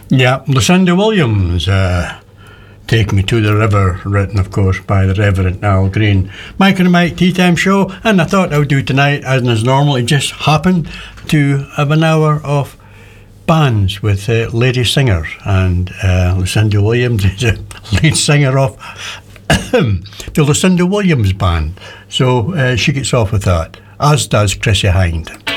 Yeah, Lucinda Williams, Take Me to the River, written, of course, by the Reverend Al Green. Mike and Mike Tea Time Show, and I thought I would do tonight, as is normal. It just happened to have an hour of bands with lady singers, and Lucinda Williams is a lead singer of the Lucinda Williams Band. So she gets off with that, as does Chrissy Hind.